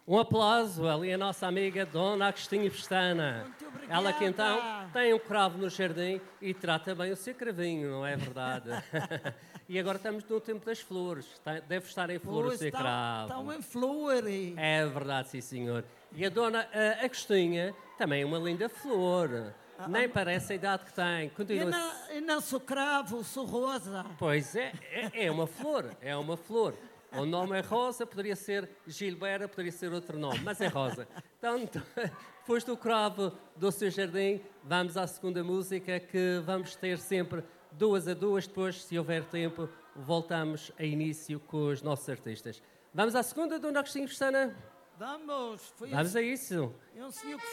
Um aplauso ali a nossa amiga Dona Agostinho Pestana. Muito obrigada. Ela que então tem um cravo no jardim e trata bem o seu cravinho, não é verdade? E agora estamos no tempo das flores. Deve estar em flor o seu cravo. Estão em flor. É verdade, sim senhor. E a Dona Agostinha também é uma linda flor. Nem parece a idade que tem. Continua. Eu não sou cravo, sou rosa. Pois é uma flor, é uma flor. O nome é Rosa, poderia ser Gilbera, poderia ser outro nome, mas é Rosa. Então, depois do cravo do seu jardim, vamos à segunda música, que vamos ter sempre 2 a 2. Depois, se houver tempo, voltamos a início com os nossos artistas. Vamos à segunda, Dona Agostinho Pestana? Vamos. Vamos a isso. É um senhor que